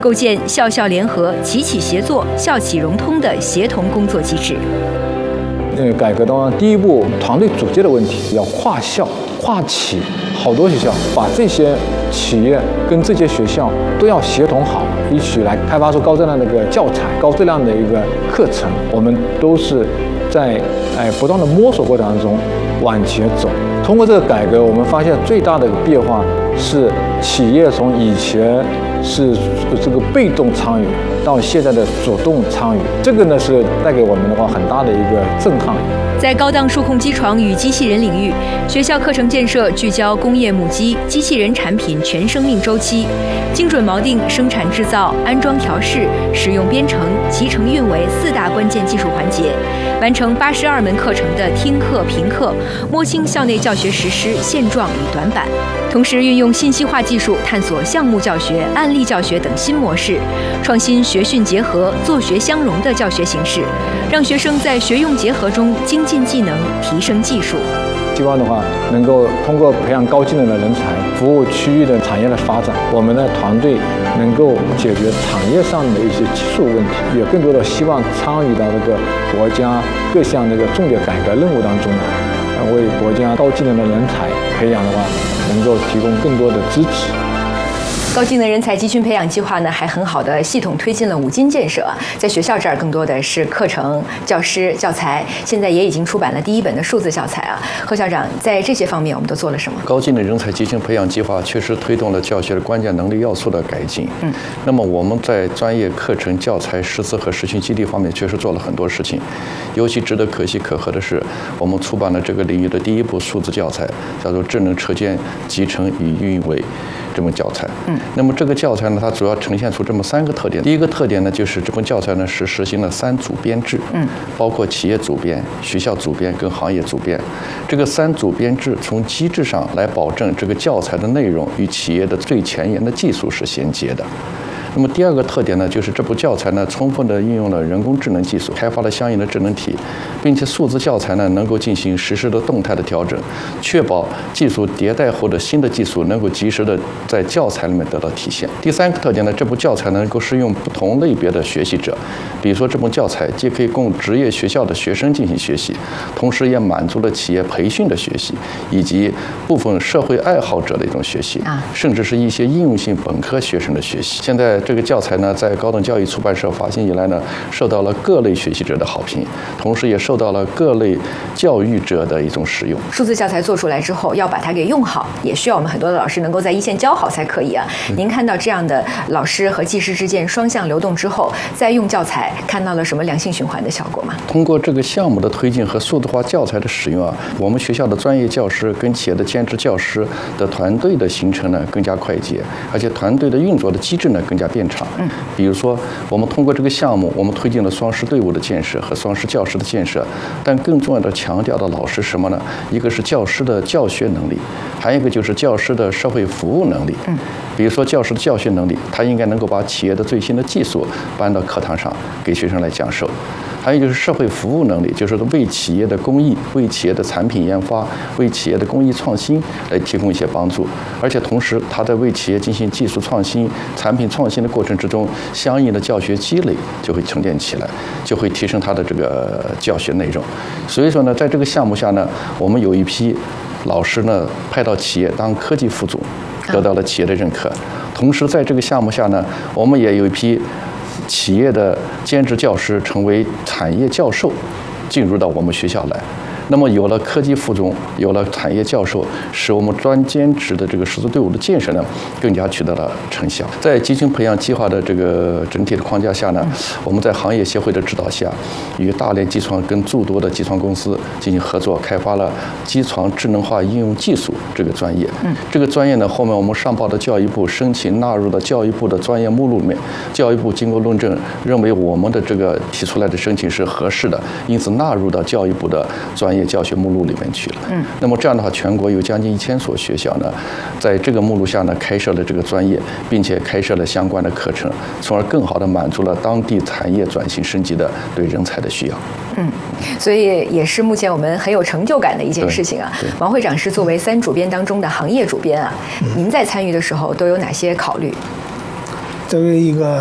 构建校校联合、企企协作、校企融通的协同工作机制。 改革当中，第一步团队组建的问题要跨校、跨企，好多学校把这些企业跟这些学校都要协同好，一起来开发出高质量的教材、高质量的一个课程。我们都是在不断的摸索过程当中往前走。通过这个改革，我们发现最大的变化是企业从以前是这个被动参与，到现在的主动参与，这个呢是带给我们的话很大的一个震撼。 在高档数控机床与机器人领域，学校课程建设聚焦工业母机、机器人产品全生命周期，精准锚定生产制造、安装调试、使用编程、集成运维4大关键技术环节，完成82门课程的听课评课，摸清校内教学实施现状与短板。同时运用信息化技术探索项目教学、案例教学等新模式，创新学训结合、做学相融的教学形式，让学生在学用结合中精进技能、提升技术。 希望的话，能够通过培养高技能的人才，服务区域的产业的发展。我们的团队能够解决产业上的一些技术问题，也更多的希望参与到这个国家各项重点改革任务当中，为国家高技能的人才培养的话，能够提供更多的支持。 高技能人才集群培养计划呢，还很好的系统推进了5金建设。在学校这儿，更多的是课程、教师、教材，现在也已经出版了第1本的数字教材啊。贺校长，在这些方面我们都做了什么？ 高技能人才集群培养计划确实推动了教学的关键能力要素的改进。那么我们在专业课程、教材、师资和实训基地方面确实做了很多事情。尤其值得可喜可贺的是，我们出版了这个领域的第1部数字教材，叫做《智能车间集成与运维》这门教材。那么这个教材呢，它主要呈现出这么3个特点。第一个特点呢，就是这本教材呢是实行了3组编制，包括企业组编、学校组编跟行业组编。这个3组编制从机制上来保证这个教材的内容与企业的最前沿的技术是衔接的。那么第2个特点呢，就是这部教材呢充分地运用了人工智能技术，开发了相应的智能体，并且数字教材呢能够进行实时的动态的调整，确保技术迭代后的新的技术能够及时的在教材里面得到体现。第3个特点呢，这部教材能够适用不同类别的学习者，比如说这部教材既可以供职业学校的学生进行学习，同时也满足了企业培训的学习，以及部分社会爱好者的一种学习，甚至是一些应用性本科学生的学习。现在这个教材呢，在高等教育出版社发行以来呢，受到了各类学习者的好评，同时也受到了各类教育者的一种使用。 数字教材做出来之后，要把它给用好，也需要我们很多的老师能够在一线教好才可以啊。您看到这样的老师和技师之间双向流动之后，再用教材，看到了什么良性循环的效果吗？ 通过这个项目的推进和数字化教材的使用啊，我们学校的专业教师跟企业的兼职教师的团队的形成呢更加快捷，而且团队的运作的机制呢更加变长。比如说，我们通过这个项目，我们推进了双师队伍的建设和双师教师的建设，但更重要的强调的老师什么呢？一个是教师的教学能力，还有一个就是教师的社会服务能力。比如说教师的教学能力，他应该能够把企业的最新的技术搬到课堂上给学生来讲授。还有就是社会服务能力，就是为企业的公益、为企业的产品研发、为企业的工艺创新来提供一些帮助，而且同时他在为企业进行技术创新、产品创新的过程之中，相应的教学积累就会沉淀起来，就会提升他的这个教学内容。所以说呢，在这个项目下呢，我们有一批老师呢派到企业当科技副总，得到了企业的认可。同时在这个项目下呢，我们也有一批企业的兼职教师成为产业教授，进入到我们学校来。那么有了科技副总，有了产业教授，使我们专兼职的这个师资队伍的建设呢，更加取得了成效。在集群培养计划的这个整体的框架下呢，我们在行业协会的指导下，与大连机床跟诸多的机床公司进行合作，开发了机床智能化应用技术这个专业。这个专业呢，后面我们上报的教育部申请纳入到教育部的专业目录里面，教育部经过论证，认为我们的这个提出来的申请是合适的，因此纳入到教育部的专业教学目录里面去了。那么这样的话，全国有将近1000所学校呢，在这个目录下呢开设了这个专业，并且开设了相关的课程，从而更好地满足了当地产业转型升级的对人才的需要。 所以也是目前我们很有成就感的一件事情啊。王会长是作为3主编当中的行业主编啊，您在参与的时候都有哪些考虑？ 作为一个